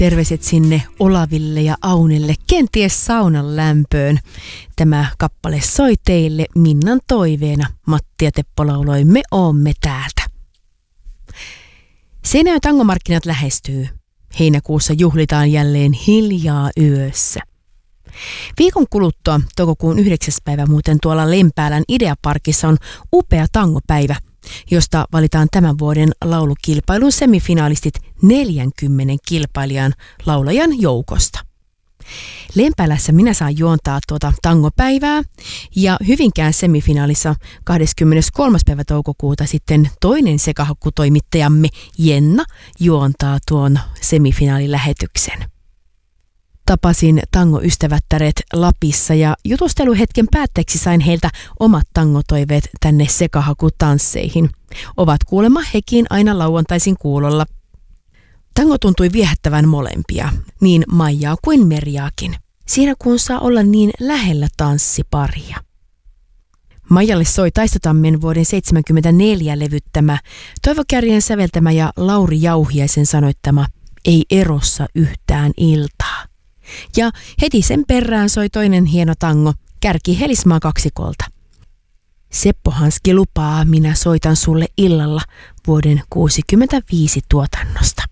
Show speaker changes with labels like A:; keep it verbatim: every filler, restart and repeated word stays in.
A: Terveiset sinne Olaville ja Aunille, kenties saunan lämpöön. Tämä kappale soi teille Minnan toiveena. Matti ja Teppo lauloi Me oomme täältä. Seinäjoen tangomarkkinat lähestyy. Heinäkuussa juhlitaan jälleen hiljaa yössä. Viikon kuluttua toukokuun yhdeksäs päivä muuten tuolla Lempäälän Ideaparkissa on upea tangopäivä, josta valitaan tämän vuoden laulukilpailun semifinaalistit neljänkymmenen kilpailijan laulajan joukosta. Lempäälässä minä saan juontaa tuota tangopäivää ja Hyvinkään semifinaalissa kahdeskymmeneskolmas päivä toukokuuta sitten toinen sekahakkutoimittajamme Jenna juontaa tuon semifinaalilähetyksen. Tapasin tangoystävättäret Lapissa ja jutusteluhetken päätteeksi sain heiltä omat tangotoiveet tänne sekahakutansseihin. Ovat kuulemma hekin aina lauantaisin kuulolla. Tango tuntui viehättävän molempia, niin Maijaa kuin Merjaakin, siinä kun saa olla niin lähellä tanssiparia. Maijalle soi Taistotammen vuoden seitsemänkymmentäneljä levyttämä, Toivo Kärjen säveltämä ja Lauri Jauhiaisen sanoittama Ei erossa yhtään iltaa. Ja heti sen perään soi toinen hieno tango, Kärki Helismaa kaksikolta. Seppo Hanski lupaa Minä soitan sulle illalla vuoden kuusikymmentäviisi tuotannosta.